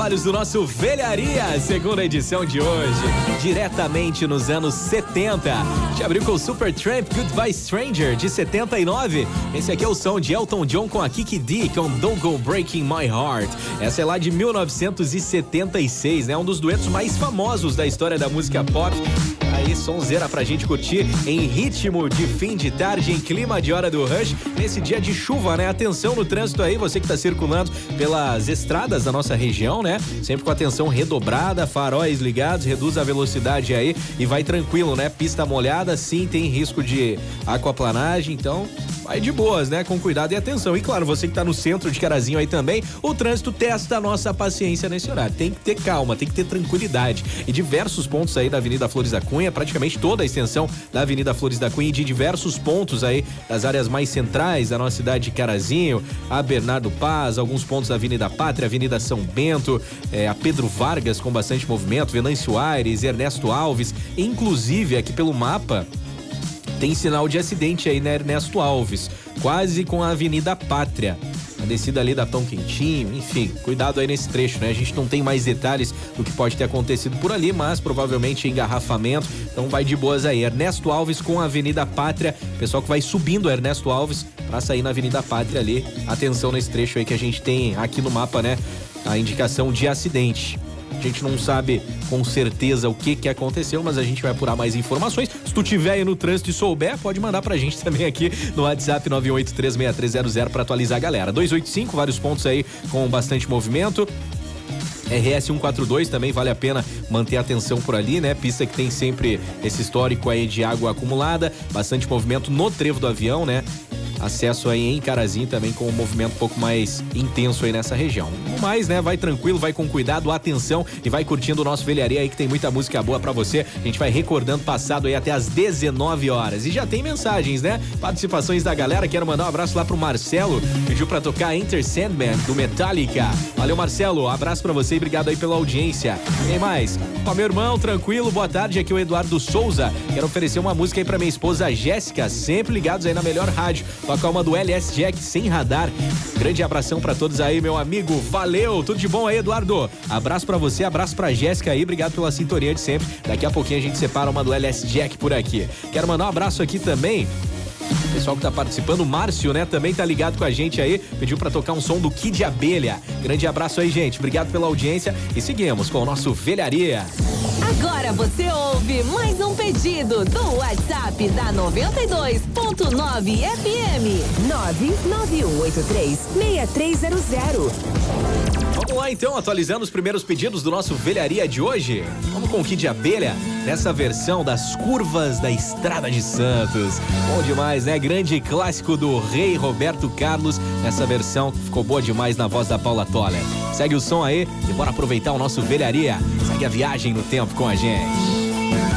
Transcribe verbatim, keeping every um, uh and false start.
trabalhos do nosso Velharia, segunda edição de hoje, diretamente nos anos setenta. Te abriu com o Supertramp Goodbye Stranger, de setenta e nove. Esse aqui é o som de Elton John com a Kiki Dee, com Don't Go Breaking My Heart. Essa é lá de mil novecentos e setenta e seis, né? Um dos duetos mais famosos da história da música pop. Aí, sonzeira pra gente curtir em ritmo de fim de tarde, em clima de hora do rush, nesse dia de chuva, né? Atenção no trânsito aí, você que tá circulando pelas estradas da nossa região, né? Sempre com atenção redobrada, faróis ligados, reduz a velocidade aí e vai tranquilo, né? Pista molhada, sim, tem risco de aquaplanagem, então vai de boas, né? Com cuidado e atenção. E claro, você que tá no centro de Carazinho aí também, o trânsito testa a nossa paciência nesse horário. Tem que ter calma, tem que ter tranquilidade. E diversos pontos aí da Avenida Flores da Cunha, praticamente toda a extensão da Avenida Flores da Cunha e de diversos pontos aí das áreas mais centrais da nossa cidade de Carazinho, a Bernardo Paz, alguns pontos da Avenida Pátria, Avenida São Bento, é, a Pedro Vargas com bastante movimento, Venâncio Aires, Ernesto Alves, inclusive aqui pelo mapa tem sinal de acidente aí na Ernesto Alves, quase com a Avenida Pátria. A descida ali da Pão Quentinho, enfim, cuidado aí nesse trecho, né? A gente não tem mais detalhes do que pode ter acontecido por ali, mas provavelmente engarrafamento, então vai de boas aí. Ernesto Alves com a Avenida Pátria, pessoal que vai subindo a Ernesto Alves pra sair na Avenida Pátria ali. Atenção nesse trecho aí que a gente tem aqui no mapa, né? A indicação de acidente. A gente não sabe com certeza o que que aconteceu, mas a gente vai apurar mais informações. Se tu tiver aí no trânsito e souber, pode mandar pra gente também aqui no WhatsApp nove oito três seis três zero zero pra atualizar a galera. dois oito cinco, vários pontos aí com bastante movimento. R S cento e quarenta e dois também vale a pena manter a atenção por ali, né? Pista que tem sempre esse histórico aí de água acumulada, bastante movimento no trevo do avião, né? Acesso aí em Carazinho também com um movimento um pouco mais intenso aí nessa região. No mais, né? Vai tranquilo, vai com cuidado, atenção e vai curtindo o nosso Velharia aí que tem muita música boa pra você. A gente vai recordando passado aí até às dezenove horas. E já tem mensagens, né? Participações da galera. Quero mandar um abraço lá pro Marcelo, pediu pra tocar Enter Sandman do Metallica. Valeu, Marcelo. Abraço pra você e obrigado aí pela audiência. Tem mais? Ó, meu irmão, tranquilo, boa tarde. Aqui é o Eduardo Souza. Quero oferecer uma música aí pra minha esposa Jéssica, sempre ligados aí na melhor rádio. Tocar uma do L S Jack Sem Radar. Grande abração pra todos aí, meu amigo. Valeu, tudo de bom aí, Eduardo. Abraço pra você, abraço pra Jéssica aí. Obrigado pela sintonia de sempre. Daqui a pouquinho a gente separa uma do L S Jack por aqui. Quero mandar um abraço aqui também. O pessoal que tá participando, o Márcio, né, também tá ligado com a gente aí, pediu pra tocar um som do Kid Abelha. Grande abraço aí, gente, obrigado pela audiência e seguimos com o nosso Velharia. Agora você ouve mais um pedido do WhatsApp da noventa e dois ponto nove F M. nove nove um oito três seis três zero zero. Vamos lá então, atualizando os primeiros pedidos do nosso Velharia de hoje. Vamos com o Kid Abelha, nessa versão das Curvas da Estrada de Santos. Bom demais, né? Grande clássico do Rei Roberto Carlos, nessa versão que ficou boa demais na voz da Paula Toller. Segue o som aí e bora aproveitar o nosso Velharia. Segue a viagem no tempo com a gente.